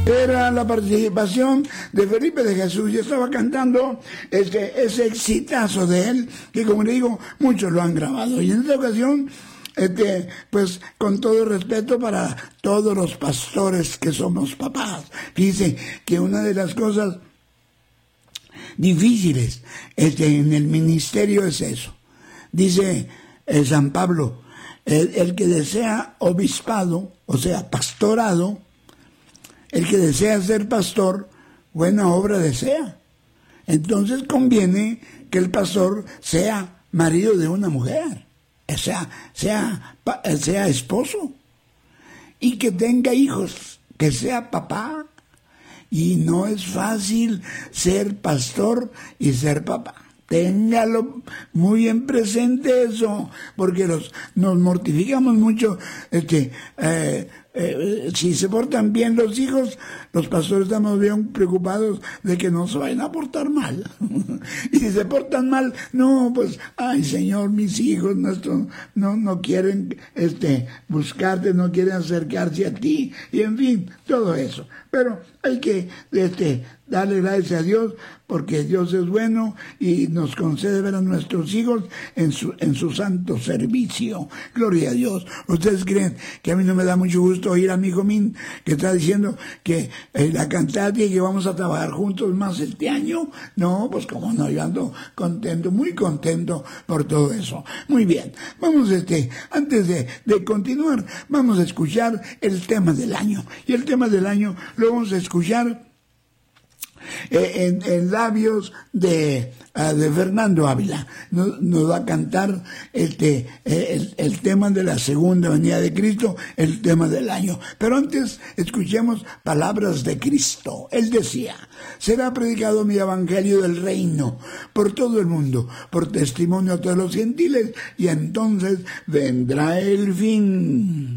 Era la participación de Felipe de Jesús y estaba cantando ese exitazo de él, que como le digo, muchos lo han grabado. Y en esta ocasión, pues con todo respeto para todos los pastores que somos papás, fíjense que una de las cosas difíciles en el ministerio es eso. Dice San Pablo, el que desea obispado, o sea, pastorado, el que desea ser pastor, buena obra desea. Entonces conviene que el pastor sea marido de una mujer, sea esposo, y que tenga hijos, que sea papá. Y no es fácil ser pastor y ser papá. Téngalo muy en presente eso, porque nos mortificamos mucho. Si se portan bien los hijos, los pastores estamos bien preocupados de que no se vayan a portar mal. Y si se portan mal, no, pues, ay Señor, mis hijos no quieren buscarte, no quieren acercarse a ti, y en fin, todo eso. Pero hay que darle gracias a Dios, porque Dios es bueno y nos concede ver a nuestros hijos en su santo servicio. Gloria a Dios. ¿Ustedes creen que a mí no me da mucho gusto oír a mi hijo Min que está diciendo que la cantata y que vamos a trabajar juntos más este año? No, pues como no, yo ando contento, muy contento por todo eso. Muy bien, vamos antes de continuar, vamos a escuchar el tema del año. Y el tema del año lo vamos a escuchar en labios de Fernando Ávila. Nos va a cantar el tema de la segunda venida de Cristo, el tema del año. Pero antes escuchemos palabras de Cristo. Él decía: será predicado mi evangelio del reino por todo el mundo, por testimonio a todos los gentiles, y entonces vendrá el fin.